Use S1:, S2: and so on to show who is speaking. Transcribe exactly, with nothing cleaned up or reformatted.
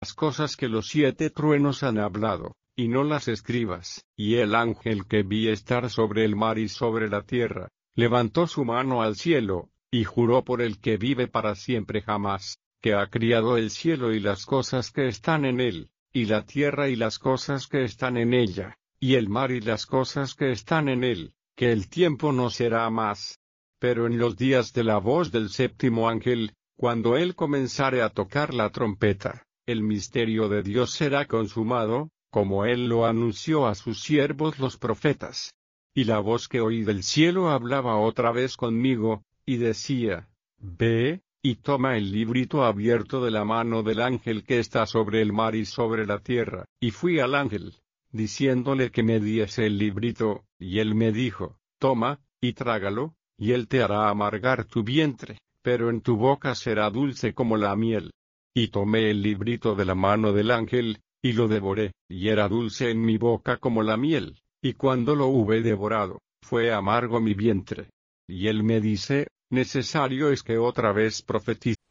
S1: cosas que los siete truenos han hablado, y no las escribas. Y el ángel que vi estar sobre el mar y sobre la tierra, levantó su mano al cielo, y juró por el que vive para siempre jamás, que ha criado el cielo y las cosas que están en él, y la tierra y las cosas que están en ella, y el mar y las cosas que están en él, que el tiempo no será más. Pero en los días de la voz del séptimo ángel, cuando él comenzare a tocar la trompeta, el misterio de Dios será consumado, como él lo anunció a sus siervos los profetas. Y la voz que oí del cielo hablaba otra vez conmigo, y decía: Ve, y toma el librito abierto de la mano del ángel que está sobre el mar y sobre la tierra. Y fui al ángel, diciéndole que me diese el librito, y él me dijo: Toma, y trágalo, y él te hará amargar tu vientre, pero en tu boca será dulce como la miel. Y tomé el librito de la mano del ángel, y lo devoré, y era dulce en mi boca como la miel, y cuando lo hube devorado, fue amargo mi vientre. Y él me dice: Necesario es que otra vez profetice.